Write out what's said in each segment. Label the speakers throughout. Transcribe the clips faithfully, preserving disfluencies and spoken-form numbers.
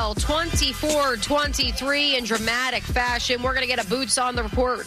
Speaker 1: fell twenty-four twenty-three in dramatic fashion. We're going to get a boots on the report.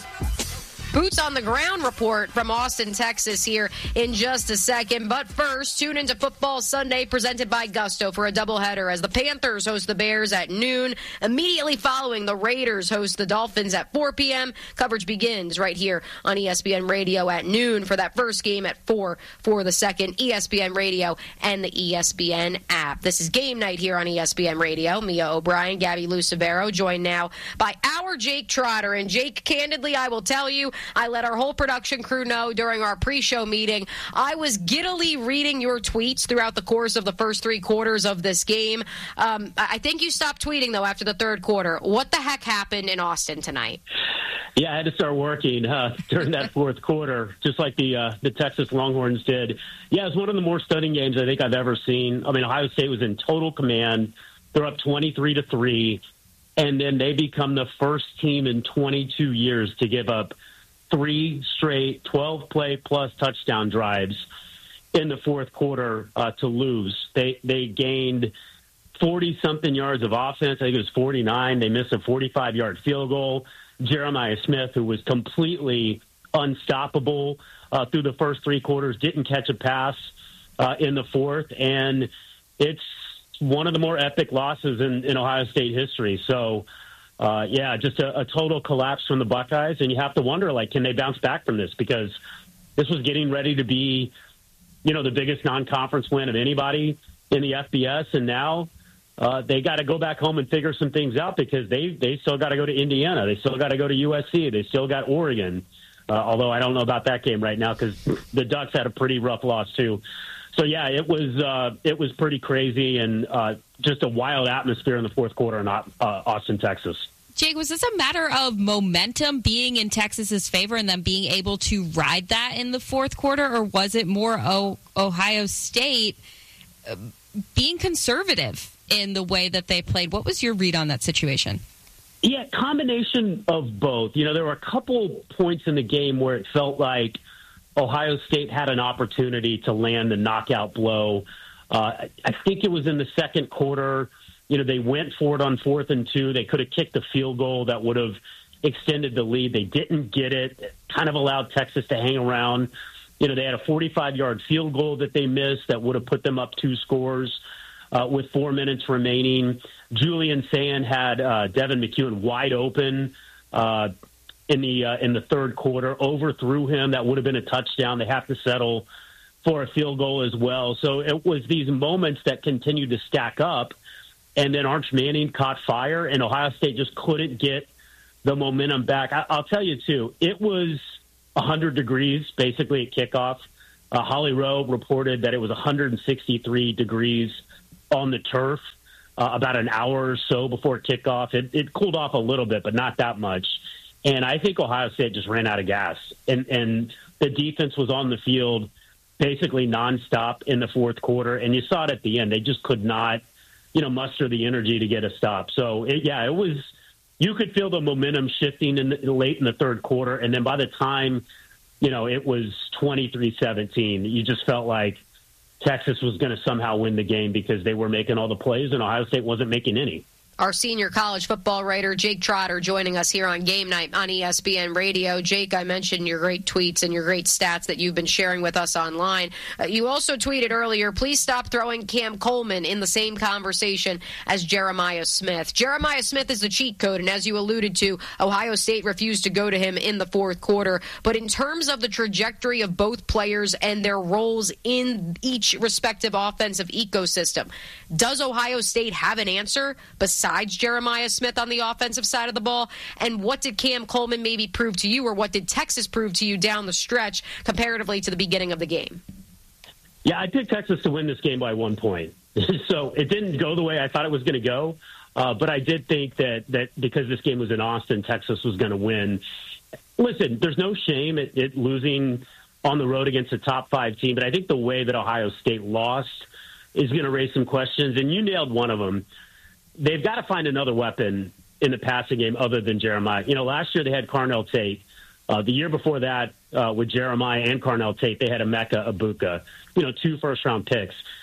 Speaker 1: Boots on the ground report from Austin, Texas here in just a second. But first, tune into Football Sunday presented by Gusto for a doubleheader as the Panthers host the Bears at noon. Immediately following, the Raiders host the Dolphins at four p.m. Coverage begins right here on E S P N Radio at noon for that first game at four for the second. E S P N Radio and the E S P N app. This is Game Night here on E S P N Radio. Mia O'Brien, Gabby Lucevero, joined now by our Jake Trotter. And Jake, candidly, I will tell you, I let our whole production crew know during our pre-show meeting. I was giddily reading your tweets throughout the course of the first three quarters of this game. Um, I think you stopped tweeting, though, after the third quarter. What the heck happened in Austin tonight?
Speaker 2: Yeah, I had to start working uh, during that fourth quarter, just like the uh, the Texas Longhorns did. Yeah, it was one of the more stunning games I think I've ever seen. I mean, Ohio State was in total command. They're up twenty-three to three, and then they become the first team in twenty-two years to give up three straight twelve-play plus touchdown drives in the fourth quarter uh, to lose. They they gained forty-something yards of offense. I think it was forty-nine. They missed a forty-five-yard field goal. Jeremiah Smith, who was completely unstoppable uh, through the first three quarters, didn't catch a pass uh, in the fourth. And it's one of the more epic losses in, in Ohio State history. So, Uh, yeah, just a, a total collapse from the Buckeyes, and you have to wonder, like, can they bounce back from this? Because this was getting ready to be, you know, the biggest non-conference win of anybody in the F B S, and now uh, they got to go back home and figure some things out because they they still got to go to Indiana, they still got to go to U S C, they still got Oregon. Uh, although I don't know about that game right now because the Ducks had a pretty rough loss too. So yeah, it was uh, it was pretty crazy and uh, just a wild atmosphere in the fourth quarter in uh, Austin, Texas.
Speaker 3: Jake, was this a matter of momentum being in Texas's favor and them being able to ride that in the fourth quarter, or was it more o- Ohio State uh, being conservative in the way that they played? What was your read on that situation?
Speaker 2: Yeah, combination of both. You know, there were a couple points in the game where it felt like Ohio State had an opportunity to land the knockout blow. Uh, I think it was in the second quarter. You know, they went for it on fourth and two. They could have kicked a field goal that would have extended the lead. They didn't get it. It kind of allowed Texas to hang around. You know, they had a forty-five-yard field goal that they missed that would have put them up two scores uh, with four minutes remaining. Julian Sand had uh, Devin McEwen wide open uh, in the uh, in the third quarter, overthrew him. That would have been a touchdown. They have to settle for a field goal as well. So it was these moments that continued to stack up. And then Arch Manning caught fire, and Ohio State just couldn't get the momentum back. I, I'll tell you, too, it was one hundred degrees basically at kickoff. Uh, Holly Rowe reported that it was one hundred sixty-three degrees on the turf uh, about an hour or so before kickoff. It, it cooled off a little bit, but not that much. And I think Ohio State just ran out of gas. And, and the defense was on the field basically nonstop in the fourth quarter. And you saw it at the end. They just could not, you know, muster the energy to get a stop. So, it, yeah, it was – you could feel the momentum shifting in the, late in the third quarter. And then by the time, you know, it was twenty-three seventeen, you just felt like Texas was going to somehow win the game because they were making all the plays and Ohio State wasn't making any.
Speaker 1: Our senior college football writer, Jake Trotter, joining us here on Game Night on E S P N Radio. Jake, I mentioned your great tweets and your great stats that you've been sharing with us online. Uh, you also tweeted earlier, please stop throwing Cam Coleman in the same conversation as Jeremiah Smith. Jeremiah Smith is the cheat code, and as you alluded to, Ohio State refused to go to him in the fourth quarter. But in terms of the trajectory of both players and their roles in each respective offensive ecosystem, does Ohio State have an answer besides Jeremiah Smith on the offensive side of the ball? And what did Cam Coleman maybe prove to you, or what did Texas prove to you down the stretch comparatively to the beginning of the game?
Speaker 2: Yeah, I picked Texas to win this game by one point. So it didn't go the way I thought it was going to go. Uh, but I did think that, that because this game was in Austin, Texas was going to win. Listen, there's no shame at, at losing on the road against a top five team. But I think the way that Ohio State lost is going to raise some questions. And you nailed one of them. They've got to find another weapon in the passing game other than Jeremiah. You know, last year they had Carnell Tate. Uh, the year before that, uh, with Jeremiah and Carnell Tate, they had Emeka Egbuka, you know, two first-round picks.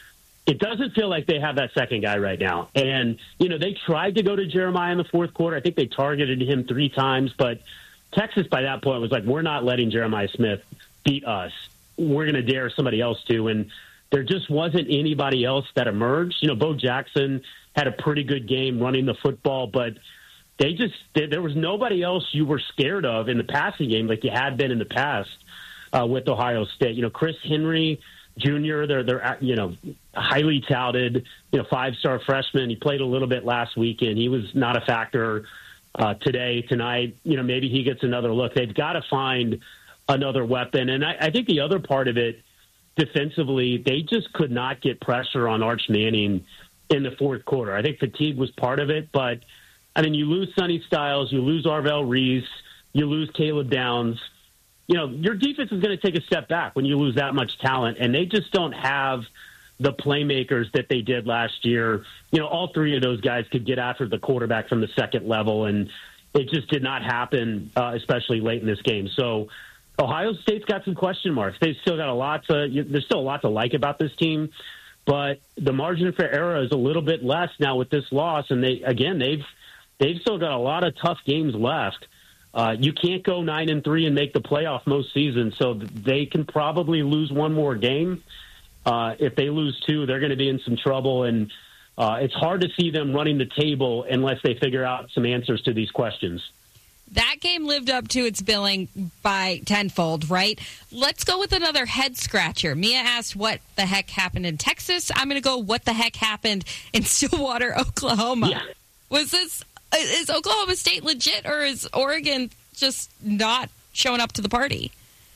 Speaker 2: it doesn't feel like they have that second guy right now. And, you know, they tried to go to Jeremiah in the fourth quarter. I think they targeted him three times, but Texas by that point was like, we're not letting Jeremiah Smith beat us. We're going to dare somebody else to. And there just wasn't anybody else that emerged. You know, Bo Jackson had a pretty good game running the football, but they just, they, there was nobody else you were scared of in the passing game like you had been in the past uh, with Ohio State. You know, Chris Henry Junior, they're, they're, you know, highly touted, you know, five-star freshman. He played a little bit last weekend. He was not a factor uh, today, tonight. You know, maybe he gets another look. They've got to find another weapon. And I, I think the other part of it, defensively, they just could not get pressure on Arch Manning in the fourth quarter. I think fatigue was part of it, but, I mean, you lose Sonny Styles, you lose Arvell Reese, you lose Caleb Downs. You know, your defense is going to take a step back when you lose that much talent, and they just don't have the playmakers that they did last year. You know, all three of those guys could get after the quarterback from the second level, and it just did not happen, uh, especially late in this game. So Ohio State's got some question marks. They've still got a lot to, there's still a lot to like about this team, but the margin for error is a little bit less now with this loss, and they, again, they've they've still got a lot of tough games left. Uh, you can't go nine and three and make the playoff most seasons, so they can probably lose one more game. Uh, if they lose two, they're going to be in some trouble, and uh, it's hard to see them running the table unless they figure out some answers to these questions.
Speaker 3: That game lived up to its billing by tenfold, right? Let's go with another head scratcher. Mia asked what the heck happened in Texas. I'm going to go what the heck happened in Stillwater, Oklahoma.
Speaker 2: Yeah.
Speaker 3: Was this is Oklahoma State legit, or is Oregon just not showing up to the party?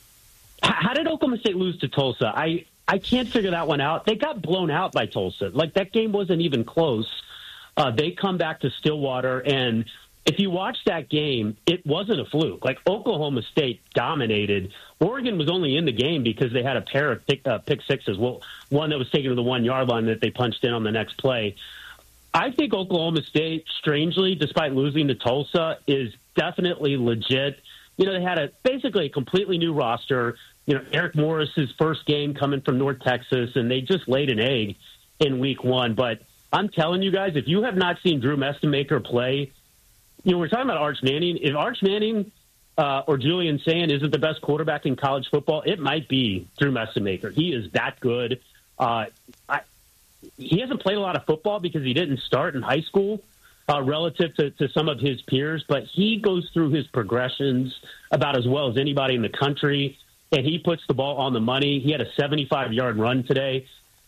Speaker 2: How did Oklahoma State lose to Tulsa? I, I can't figure that one out. They got blown out by Tulsa. Like, that game wasn't even close. Uh, they come back to Stillwater, and if you watch that game, it wasn't a fluke. Like, Oklahoma State dominated. Oregon was only in the game because they had a pair of pick, uh, pick sixes. Well, one that was taken to the one-yard line that they punched in on the next play. I think Oklahoma State, strangely, despite losing to Tulsa, is definitely legit. You know, they had a basically a completely new roster. You know, Eric Morris's first game coming from North Texas, and they just laid an egg in week one. But I'm telling you guys, if you have not seen Drew Mestemaker play, you know, we're talking about Arch Manning. If Arch Manning uh, or Julian Sayin isn't the best quarterback in college football, it might be Drew Mestemaker. He is that good. Uh, I, he hasn't played a lot of football because he didn't start in high school uh, relative to, to some of his peers, but he goes through his progressions about as well as anybody in the country, and he puts the ball on the money. He had a seventy-five-yard run today.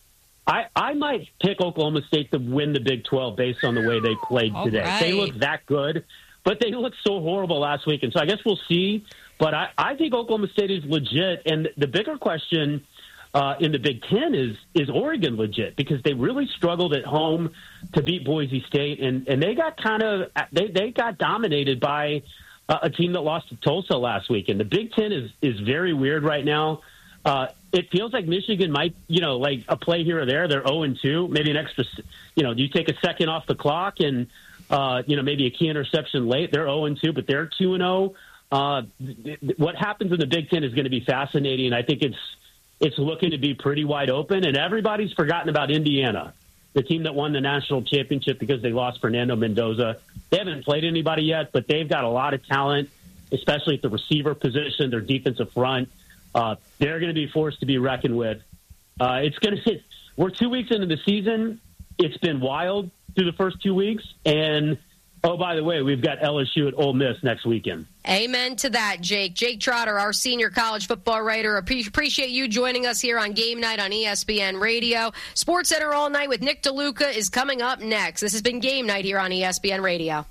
Speaker 2: I, I might pick Oklahoma State to win the Big twelve based on the way they played
Speaker 3: All
Speaker 2: today.
Speaker 3: right.
Speaker 2: They look that good, but they looked so horrible last week, and so I guess we'll see. But I, I think Oklahoma State is legit, and the bigger question uh, in the Big Ten is is Oregon legit, because they really struggled at home to beat Boise State, and, and they got kind of they, they got dominated by uh, a team that lost to Tulsa last week. And the Big Ten is is very weird right now. Uh, it feels like Michigan might, you know, like a play here or there. They're oh and two, maybe an extra, you know, you take a second off the clock and, uh, you know, maybe a key interception late. They're oh and two, but they're two and oh. Uh, what happens in the Big Ten is going to be fascinating. I think it's it's looking to be pretty wide open, and everybody's forgotten about Indiana, the team that won the national championship because they lost Fernando Mendoza. They haven't played anybody yet, but they've got a lot of talent, especially at the receiver position, their defensive front. Uh, they're going to be forced to be reckoned with. Uh, it's going to. We're two weeks into the season. It's been wild through the first two weeks, and oh, by the way, we've got L S U at Ole Miss next weekend.
Speaker 1: Amen to that, Jake. Jake Trotter, our senior college football writer. Appreciate you joining us here on Game Night on E S P N Radio. Sports Center All Night with Nick DeLuca is coming up next. This has been Game Night here on E S P N Radio.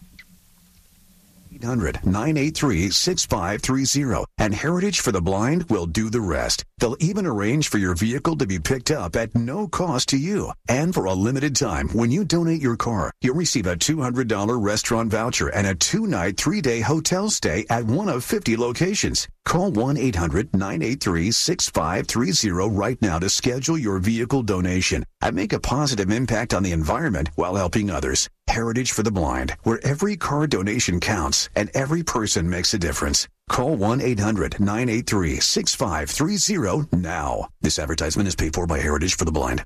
Speaker 4: eight hundred, nine eight three, six five three zero. And Heritage for the Blind will do the rest. They'll even arrange for your vehicle to be picked up at no cost to you. And for a limited time, when you donate your car, you'll receive a two hundred dollars restaurant voucher and a two-night, three-day hotel stay at one of fifty locations. Call one eight hundred, nine eight three, six five three zero right now to schedule your vehicle donation and make a positive impact on the environment while helping others. Heritage for the Blind, where every car donation counts and every person makes a difference. Call one eight hundred, nine eight three, six five three zero now. This advertisement is paid for by Heritage for the Blind.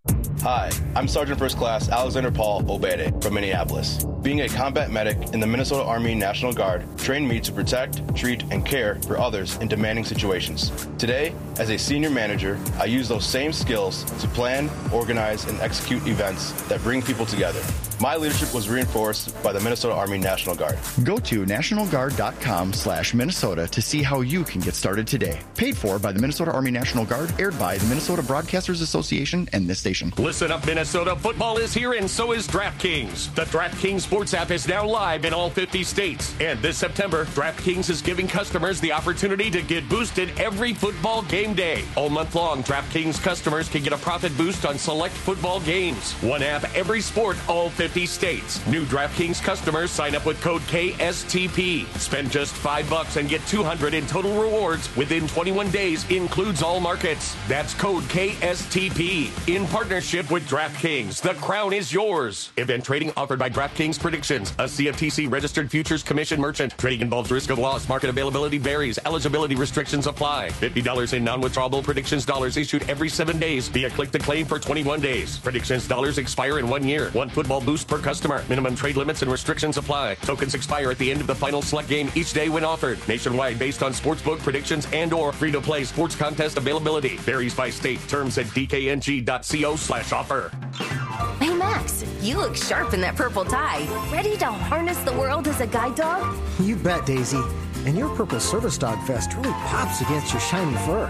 Speaker 5: Hi, I'm Sergeant First Class Alexander Paul Obede from Minneapolis. Being a combat medic in the Minnesota Army National Guard trained me to protect, treat, and care for others in demanding situations. Today, as a senior manager, I use those same skills to plan, organize, and execute events that bring people together. My leadership was reinforced by the Minnesota Army National Guard.
Speaker 6: Go to nationalguard.com slash Minnesota to see how you can get started today. Paid for by the Minnesota Army National Guard, aired by the Minnesota Broadcasters Association and this station.
Speaker 7: Listen up, Minnesota. Football is here, and so is DraftKings. The DraftKings Sports app is now live in all fifty states. And this September, DraftKings is giving customers the opportunity to get boosted every football game day. All month long, DraftKings customers can get a profit boost on select football games. One app, every sport, all fifty states. New DraftKings customers sign up with code K S T P. Spend just five bucks and get two hundred in total rewards within twenty-one days. Includes all markets. That's code K S T P. In partnership with DraftKings, the crown is yours. Event trading offered by DraftKings Predictions, a C F T C registered futures commission merchant. Trading involves risk of loss. Market availability varies. Eligibility restrictions apply. fifty dollars in non-withdrawable predictions dollars issued every seven days via click to claim for twenty-one days. Predictions dollars expire in one year. One football boost per customer. Minimum trade limits and restrictions apply. Tokens expire at the end of the final select game each day when offered. Nationwide based on sportsbook predictions and or free-to-play sports contest availability. Varies by state. Terms at d k n g dot co slash offer.
Speaker 8: Hey, Max, you look sharp in that purple tie. Ready to harness the world as a guide dog?
Speaker 9: You bet, Daisy. And your purple service dog vest really pops against your shiny fur.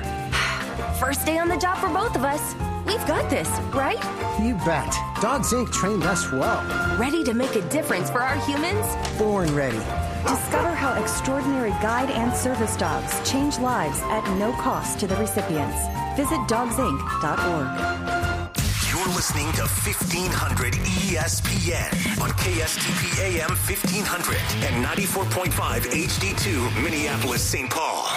Speaker 8: First day on the job for both of us. We've got this, right?
Speaker 9: You bet. Dogs Incorporated trained us well.
Speaker 8: Ready to make a difference for our humans?
Speaker 9: Born ready.
Speaker 10: Discover how extraordinary guide and service dogs change lives at no cost to the recipients. Visit dogs inc dot org.
Speaker 11: You're listening to fifteen hundred E S P N on K S T P A M fifteen hundred and ninety-four point five H D two Minneapolis, Saint Paul.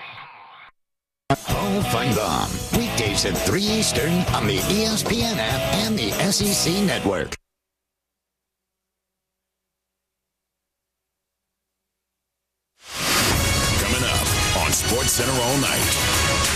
Speaker 12: All Fight On, weekdays at three Eastern on the E S P N app and the S E C network.
Speaker 11: Coming up on SportsCenter all night.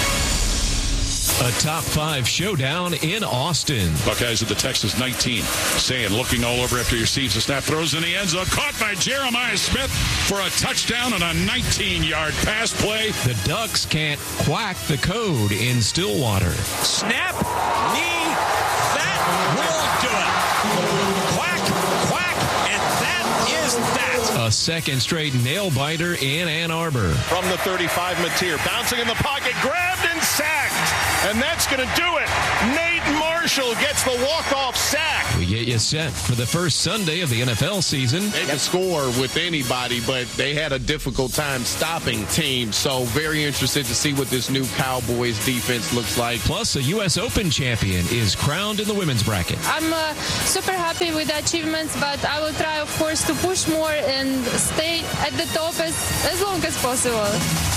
Speaker 13: A top five showdown in Austin.
Speaker 14: Buckeyes at the Texas nineteen. Saying looking all over after he receives the snap. Throws in the end zone. Caught by Jeremiah Smith for a touchdown on a nineteen-yard pass play.
Speaker 13: The Ducks can't quack the code in Stillwater.
Speaker 15: Snap. Knee. That will do it. Quack, quack, and that is that.
Speaker 13: A second straight nail-biter in Ann Arbor.
Speaker 16: From the thirty-five, Mateer bouncing in the pocket. Grabbed and sacked. And that's going to do it. Nate Marshall gets the walk-off sack.
Speaker 13: We get you set for the first Sunday of the N F L season.
Speaker 17: They can score with anybody, but they had a difficult time stopping teams. So very interested to see what this new Cowboys defense looks like.
Speaker 13: Plus, a U S Open champion is crowned in the women's bracket.
Speaker 18: I'm uh, super happy with the achievements, but I will try, of course, to push more and stay at the top as, as long as possible.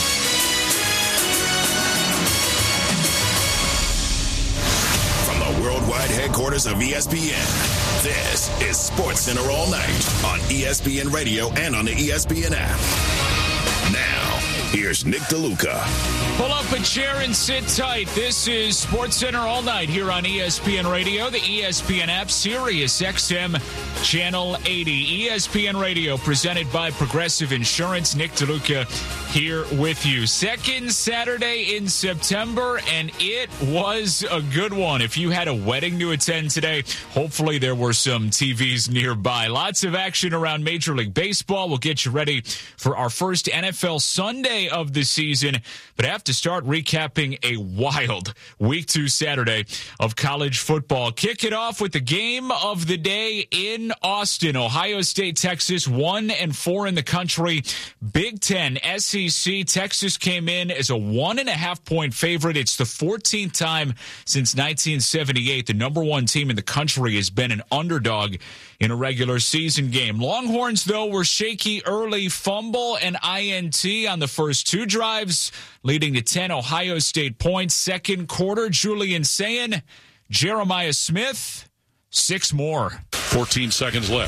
Speaker 11: Worldwide headquarters of E S P N. This is SportsCenter all night on E S P N Radio and on the E S P N app. Now, here's Nick DeLuca.
Speaker 19: Pull up a chair and sit tight. This is SportsCenter all night here on E S P N Radio, the E S P N app, Sirius X M, Channel eighty. E S P N Radio presented by Progressive Insurance. Nick DeLuca here with you. Second Saturday in September, and it was a good one. If you had a wedding to attend today, hopefully there were some T Vs nearby. Lots of action around Major League Baseball. We'll get you ready for our first N F L Sunday of the season, but I have to start recapping a wild week two Saturday of college football. Kick it off with the game of the day in Austin. Ohio State, Texas, one and four in the country. Big Ten, S E C. Texas came in as a one and a half point favorite. It's the fourteenth time since nineteen seventy-eight the number one team in the country has been an underdog in a regular season game. Longhorns, though, were shaky early. Fumble and I N T on the first two drives, leading to ten Ohio State points. Second quarter, Julian Sayin, Jeremiah Smith, six more.
Speaker 14: fourteen seconds left.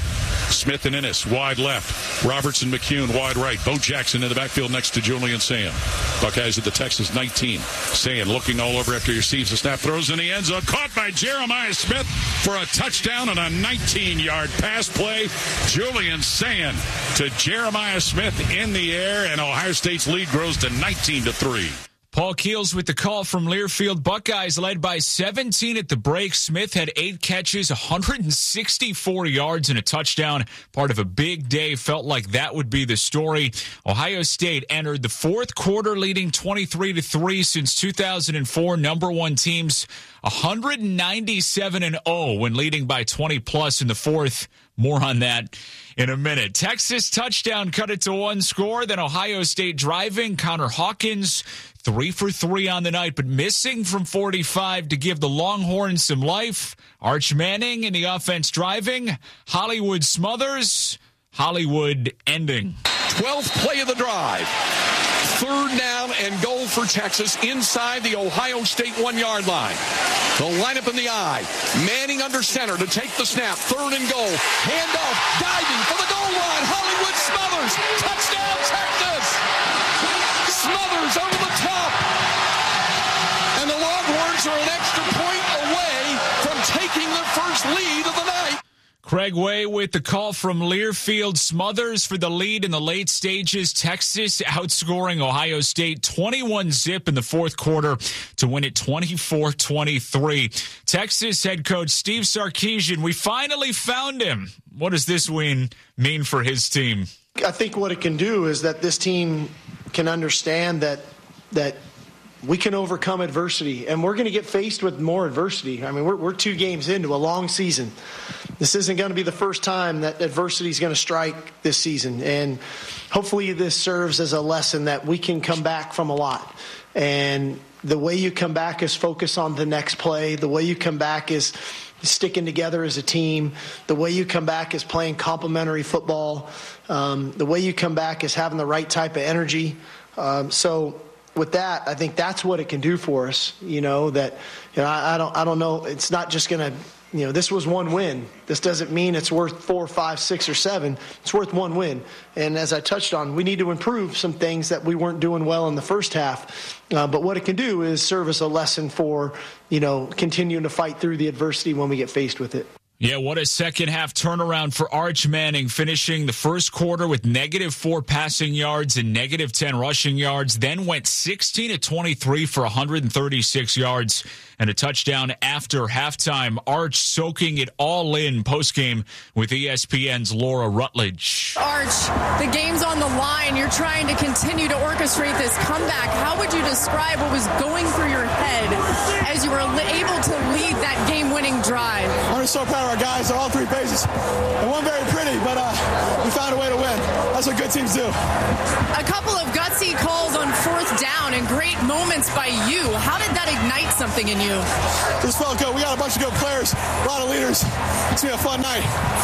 Speaker 14: Smith and Ennis wide left. Robertson, McCune wide right. Bo Jackson in the backfield next to Julian Sand. Buckeyes at the Texas nineteen. Sand looking all over after he receives the snap. Throws in the end zone. Caught by Jeremiah Smith for a touchdown on a nineteen-yard pass play. Julian Sand to Jeremiah Smith in the air, and Ohio State's lead grows to nineteen to three.
Speaker 19: Paul Keels with the call from Learfield. Buckeyes led by seventeen at the break. Smith had eight catches, one hundred sixty-four yards, and a touchdown. Part of a big day. Felt like that would be the story. Ohio State entered the fourth quarter leading twenty-three to three since two thousand four. Number one teams one ninety-seven and oh when leading by twenty plus in the fourth. More on that in a minute. Texas touchdown cut it to one score. Then Ohio State driving. Connor Hawkins, three for three on the night, but missing from forty-five to give the Longhorns some life. Arch Manning in the offense driving. Hollywood Smothers. Hollywood ending.
Speaker 20: twelfth play of the drive. Third down and goal for Texas inside the Ohio State one-yard line. They'll line up in the eye. Manning under center to take the snap. Third and goal. Handoff. Diving for the goal line. Hollywood Smothers. Touchdown, Texas. Smothers over the top. And the Longhorns are an extra point away from taking their first lead of the night.
Speaker 19: Craig Way with the call from Learfield. Smothers for the lead in the late stages. Texas outscoring Ohio State twenty-one zip in the fourth quarter to win it twenty-four twenty-three. Texas head coach Steve Sarkisian, we finally found him. What does this win mean for his team?
Speaker 21: I think what it can do is that this team can understand that that we can overcome adversity, and we're going to get faced with more adversity. I mean, we're, we're two games into a long season. This isn't going to be the first time that adversity is going to strike this season, and hopefully this serves as a lesson that we can come back from a lot. And the way you come back is focus on the next play. The way you come back is sticking together as a team. The way you come back is playing complementary football. Um, the way you come back is having the right type of energy. Um, so with that, I think that's what it can do for us. You know, that, you know, I, I don't, I don't know. It's not just going to, you know, this was one win. This doesn't mean it's worth four, five, six, or seven. It's worth one win. And as I touched on, we need to improve some things that we weren't doing well in the first half. Uh, but what it can do is serve as a lesson for, you know, continuing to fight through the adversity when we get faced with it.
Speaker 19: Yeah, what a second half turnaround for Arch Manning, finishing the first quarter with negative four passing yards and negative ten rushing yards, then went sixteen to twenty-three for one hundred thirty-six yards and a touchdown after halftime. Arch soaking it all in postgame with E S P N's Laura Rutledge.
Speaker 22: Arch, the game's on the line. You're trying to continue to orchestrate this comeback. How would you describe what was going through your head as you were able to lead that game-winning drive?
Speaker 23: I'm so proud of our guys, all three phases. It wasn't very pretty, but uh, we found a way to win. That's what good teams do.
Speaker 22: A couple of gutsy calls on fourth down and great moments by you. How did that ignite something in you?
Speaker 23: This felt good. We got a bunch of good players, a lot of leaders. It's been a fun night.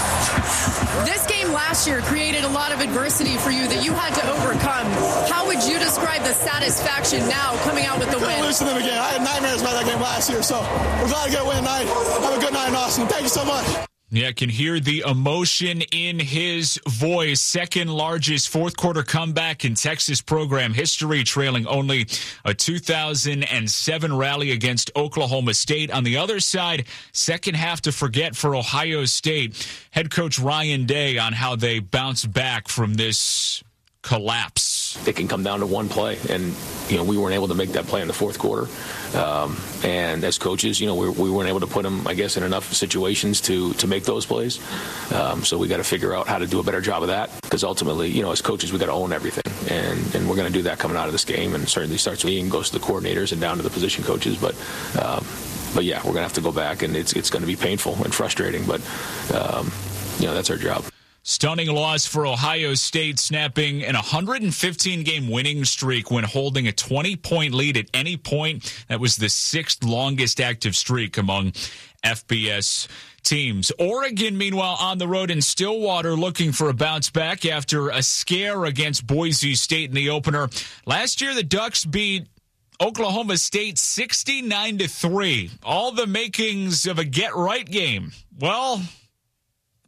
Speaker 22: This game last year created a lot of adversity for you that you had to overcome. How would you describe the satisfaction now coming out with the win?
Speaker 23: Lose to them again. I had nightmares about that game last year, so we're glad to get a win tonight. Have a good night in Austin. Thank you so much.
Speaker 19: Yeah, can hear the emotion in his voice. Second largest fourth quarter comeback in Texas program history, trailing only a two thousand seven rally against Oklahoma State. On the other side, second half to forget for Ohio State. Head coach Ryan Day on how they bounce back from this collapse.
Speaker 24: It can come down to one play, and you know we weren't able to make that play in the fourth quarter. Um, and as coaches, you know we, we weren't able to put them, I guess, in enough situations to to make those plays. Um, so we got to figure out how to do a better job of that, because ultimately, you know, as coaches, we got to own everything, and and we're going to do that coming out of this game. And certainly starts with me and goes to the coordinators and down to the position coaches. But um, but yeah, we're going to have to go back, and it's it's going to be painful and frustrating. But um, you know that's our job.
Speaker 19: Stunning loss for Ohio State, snapping an one hundred fifteen game winning streak when holding a twenty point lead at any point. That was the sixth longest active streak among F B S teams. Oregon, meanwhile, on the road in Stillwater, looking for a bounce back after a scare against Boise State in the opener. Last year, the Ducks beat Oklahoma State sixty-nine to three. All the makings of a get-right game. Well,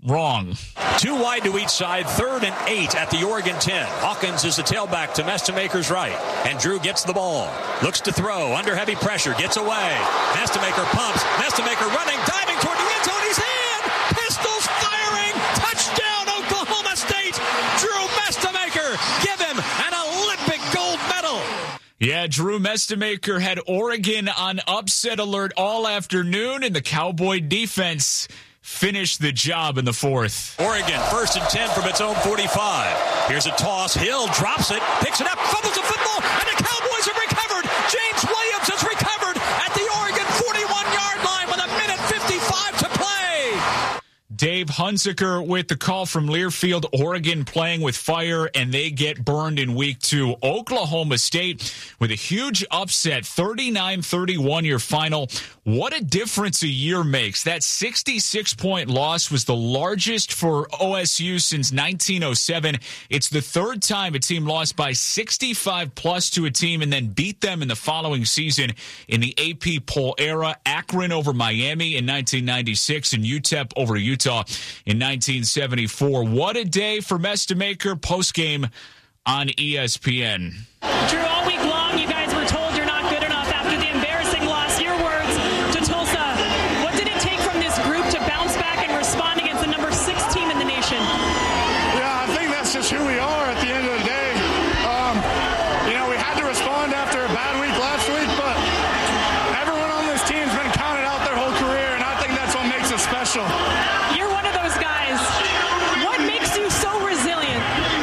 Speaker 19: wrong.
Speaker 15: Two wide to each side, third and eight at the Oregon ten. Hawkins is the tailback to Mestemaker's right. And Drew gets the ball. Looks to throw. Under heavy pressure. Gets away. Mestemaker pumps. Mestemaker running. Diving toward the end zone. He's in. Pistols firing. Touchdown, Oklahoma State. Drew Mestemaker. Give him an Olympic gold medal.
Speaker 19: Yeah, Drew Mestemaker had Oregon on upset alert all afternoon, and the Cowboy defense finished the job in the fourth.
Speaker 15: Oregon, first and ten from its own forty-five. Here's a toss. Hill drops it, picks it up, fumbles the football, and the Cowboys have recovered. James Williams has recovered at the Oregon forty-one-yard line with a minute fifty-five to play.
Speaker 19: Dave Hunziker with the call from Learfield. Oregon playing with fire, and they get burned in week two. Oklahoma State with a huge upset, thirty-nine thirty-one your final. What a difference a year makes. That sixty-six point loss was the largest for O S U since nineteen oh seven. It's the third time a team lost by sixty-five plus to a team and then beat them in the following season in the A P poll era. Akron over Miami in nineteen ninety-six and U T E P over Utah in nineteen seventy-four. What a day for Mestemaker. Postgame on E S P N.
Speaker 1: Drew, all week long you guys were told you're not good enough after the embarrassing loss. Your words to Tulsa. What did it take from this group to bounce back and respond against the number six team in the nation?
Speaker 23: Yeah, I think that's just who we are at the end of the day. Um, you know, we had to respond after a bad week last week, but everyone on this team's been counted out their whole career, and I think that's what makes us special.
Speaker 1: You're one of those guys. What makes you so resilient?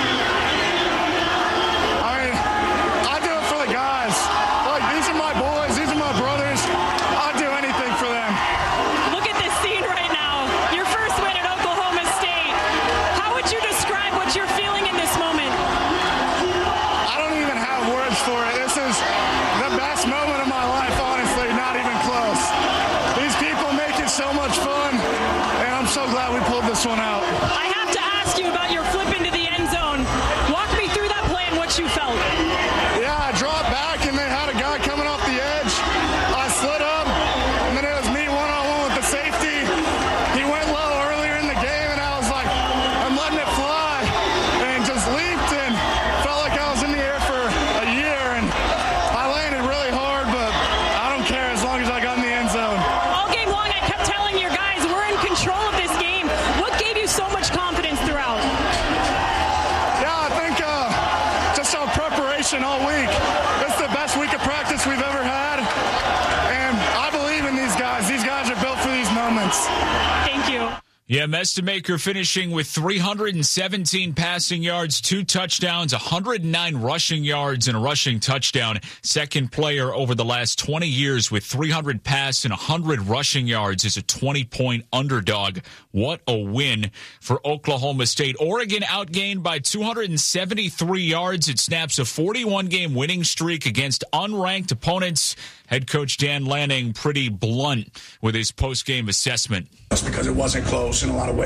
Speaker 23: I mean, I do it for the guys. Like, these are my boys. These are my brothers. I'd do anything for them.
Speaker 1: Look at this scene right now. Your first win at Oklahoma State. How would you describe what you're feeling in this moment?
Speaker 23: I don't even have words for it. This is the best moment of my life, honestly, not even close. These people make it so much fun, and I'm so glad we pulled this one out.
Speaker 1: I have to ask you about your flip into the end zone. Walk me through that play and what you felt.
Speaker 23: Yeah, I dropped back, and they had a guy coming off the edge. I slid up, and then it was me one-on-one with the safety. He went low earlier in the game, and I was like, I'm letting it fly, and just leaped and felt like I was in the air for a year, and I landed really hard, but I don't care as long as I got in the end zone.
Speaker 1: All game long, I kept telling your guys we're in control of this game. What gave you so much confidence throughout?
Speaker 23: Yeah, I think uh, just our preparation all week. It's the best week of practice we've ever had, and I believe in these guys. These guys are built for these moments.
Speaker 1: Thank you.
Speaker 19: Yeah, Mestemaker finishing with three hundred seventeen passing yards, two touchdowns, one hundred nine rushing yards, and a rushing touchdown. Second player over the last twenty years with three hundred pass and one hundred rushing yards is a twenty-point underdog. What a win for Oklahoma State. Oregon outgained by two hundred seventy-three yards. It snaps a forty-one game winning streak against unranked opponents. Head coach Dan Lanning pretty blunt with his post-game assessment.
Speaker 2: Because it wasn't close in a lot of ways.